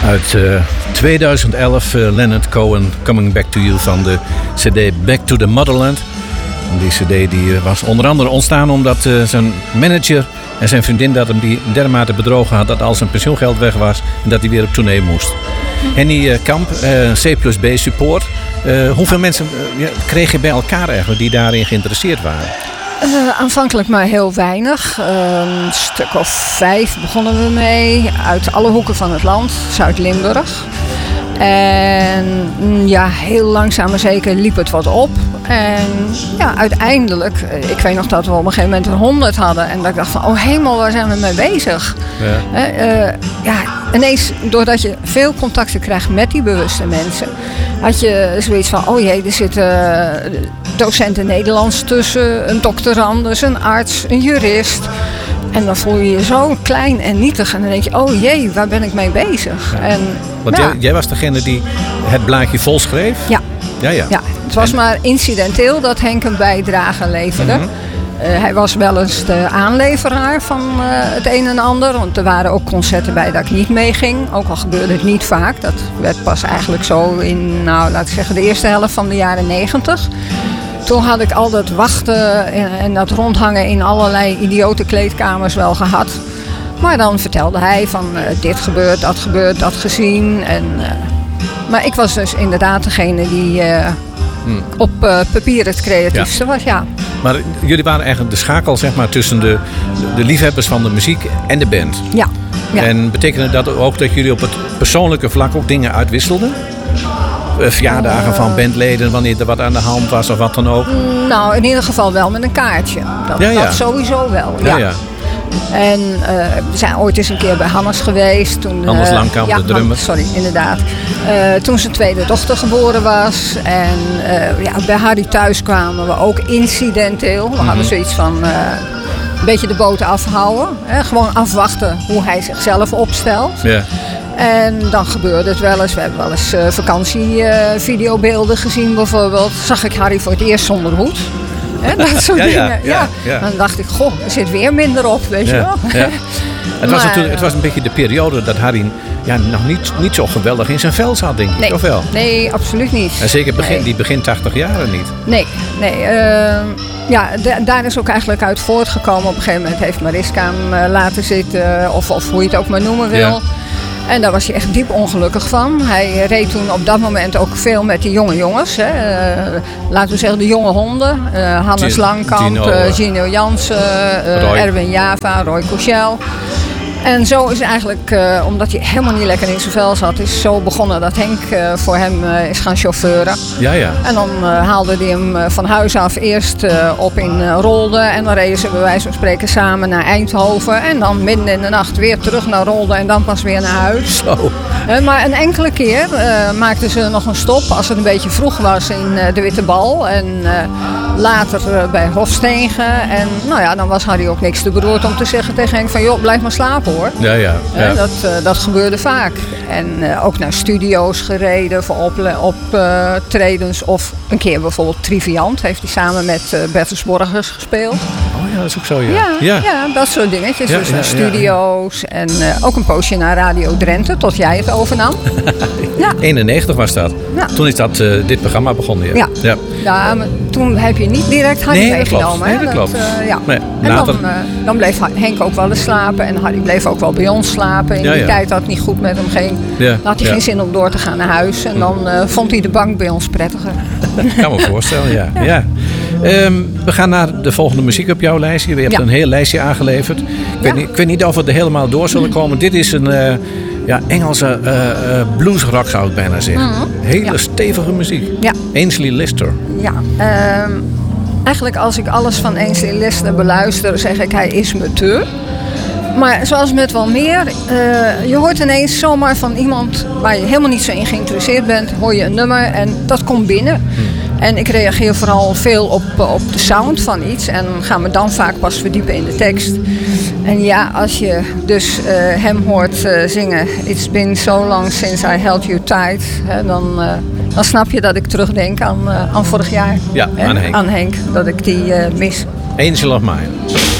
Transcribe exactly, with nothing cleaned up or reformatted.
Uit uh, tweeduizend elf, uh, Leonard Cohen, Coming Back to You van de cd Back to the Motherland. En die cd die, uh, was onder andere ontstaan omdat uh, zijn manager en zijn vriendin dat hem die dermate bedrogen had dat al zijn pensioengeld weg was en dat hij weer op tournee moest. Henny uh, Kamp, uh, C plus B support. Uh, hoeveel mensen uh, ja, kreeg je bij elkaar eigenlijk die daarin geïnteresseerd waren? Uh, aanvankelijk maar heel weinig. Uh, een stuk of vijf begonnen we mee. Uit alle hoeken van het land. Zuid-Limburg. En ja, heel langzaam maar zeker liep het wat op. En ja, uiteindelijk, ik weet nog dat we op een gegeven moment een honderd hadden. En dat ik dacht van, oh hemel, waar zijn we mee bezig? Ja. Uh, ja, ineens, doordat je veel contacten krijgt met die bewuste mensen, had je zoiets van, oh jee, er zitten docenten Nederlands tussen, een doctorandus, een arts, een jurist. En dan voel je je zo klein en nietig. En dan denk je, oh jee, waar ben ik mee bezig? Ja. En, Want ja. jij, jij was degene die het blaadje vol schreef? Ja. Ja, ja. ja het was en... maar incidenteel dat Henk een bijdrage leverde. Mm-hmm. Uh, hij was wel eens de aanleveraar van uh, het een en ander. Want er waren ook concerten bij dat ik niet meeging. Ook al gebeurde het niet vaak. Dat werd pas eigenlijk zo in, nou, laat ik zeggen, de eerste helft van de jaren negentig. Toen had ik al dat wachten en, en dat rondhangen in allerlei idiote kleedkamers wel gehad. Maar dan vertelde hij van uh, dit gebeurt, dat gebeurt, dat gezien. En, uh, maar ik was dus inderdaad degene die uh, hmm. op uh, papier het creatiefste ja. was, ja. Maar jullie waren eigenlijk de schakel zeg maar, tussen de, de liefhebbers van de muziek en de band. Ja. ja. En betekende dat ook dat jullie op het persoonlijke vlak ook dingen uitwisselden? Verjaardagen uh, van bandleden, wanneer er wat aan de hand was of wat dan ook? Nou, in ieder geval wel met een kaartje. Dat, ja, ja. dat sowieso wel. Ja, ja. ja. En uh, we zijn ooit eens een keer bij Hannes geweest. Toen, Hannes uh, Langkamp, ja, de drummer. Sorry, inderdaad. Uh, toen zijn tweede dochter geboren was. En uh, ja, bij Harry thuis kwamen we ook incidenteel. We mm-hmm. hadden zoiets van uh, een beetje de boot afhouden. Hè? Gewoon afwachten hoe hij zichzelf opstelt. Ja. En dan gebeurde het wel eens. We hebben wel eens uh, vakantievideobeelden uh, gezien bijvoorbeeld. Zag ik Harry voor het eerst zonder hoed. He, dat soort ja, dingen. Ja, ja, ja. Dan dacht ik, goh, er zit weer minder op, weet ja, je wel. Ja. Het, was maar, natuurlijk, het was een beetje de periode dat Harry ja, nog niet, niet zo geweldig in zijn vel zat, denk ik. Nee, of wel? Nee, absoluut niet. En zeker begin, nee. die begin tachtig jaren niet. Nee, nee. Uh, ja, d- daar is ook eigenlijk uit voortgekomen. Op een gegeven moment heeft Mariska hem uh, laten zitten. Of, of hoe je het ook maar noemen wil. Ja. En daar was hij echt diep ongelukkig van. Hij reed toen op dat moment ook veel met die jonge jongens. Hè. Uh, laten we zeggen de jonge honden. Uh, Hannes Gino, Langkamp, Gino, uh, Gino Jansen, uh, Erwin Java, Roy Cochel. En zo is eigenlijk, uh, omdat hij helemaal niet lekker in zijn vel zat, is zo begonnen dat Henk uh, voor hem uh, is gaan chauffeuren. Ja, ja. En dan uh, haalde hij hem uh, van huis af eerst uh, op in uh, Rolde. En dan reden ze bij wijze van spreken samen naar Eindhoven. En dan midden in de nacht weer terug naar Rolde en dan pas weer naar huis. Zo. Uh, maar een enkele keer uh, maakten ze nog een stop als het een beetje vroeg was in uh, de Witte Bal. En uh, later uh, bij Hofstegen. En nou ja, dan was Harry ook niks te beroerd om te zeggen tegen Henk van joh, blijf maar slapen hoor. Ja, ja. ja. Uh, dat, uh, dat gebeurde vaak. En uh, ook naar studio's gereden voor optredens. Uh, of een keer bijvoorbeeld Triviant. Heeft hij samen met uh, Bertus Borgers gespeeld. Oh ja, dat is ook zo, ja. Ja, ja. ja dat soort dingetjes. Ja, dus ja, naar studio's. Ja, ja. En uh, ook een poosje naar Radio Drenthe, tot jij het overnam. Ja. eenennegentig was dat. Ja. Toen is dat, uh, dit programma begonnen. Ja. Ja. Ja. ja, maar toen heb je niet direct Harry nee, meegenomen. Nee, dat klopt. Dat, uh, ja. Nee, en later... dan, uh, dan bleef Henk ook wel eens slapen. En Harry bleef ook wel bij ons slapen. In ja, die ja. tijd dat het niet goed met hem ging. Ja. Dan had hij ja. geen zin om door te gaan naar huis. En dan uh, vond hij de bank bij ons prettiger. Ik kan me voorstellen, ja. ja. ja. Um, we gaan naar de volgende muziek op jouw lijstje. Je hebt ja. een heel lijstje aangeleverd. Ik, ja. weet niet, ik weet niet of we er helemaal door zullen komen. Dit is een uh, ja, Engelse uh, uh, bluesrock, zou ik bijna zeggen. Mm-hmm. Hele ja. stevige muziek. Ja. Ainsley Lister. Ja, um, eigenlijk als ik alles van Ainsley Lister beluister, zeg ik hij is me te. Maar zoals met wel meer, uh, je hoort ineens zomaar van iemand waar je helemaal niet zo in geïnteresseerd bent, hoor je een nummer en dat komt binnen. Hmm. En ik reageer vooral veel op, op de sound van iets en ga me dan vaak pas verdiepen in de tekst. En ja, als je dus uh, hem hoort uh, zingen It's been so long since I held you tight, hè, dan, uh, dan snap je dat ik terugdenk aan, uh, aan vorig jaar. Ja, hè, aan Henk. Aan Henk, dat ik die uh, mis. Angel of Mine.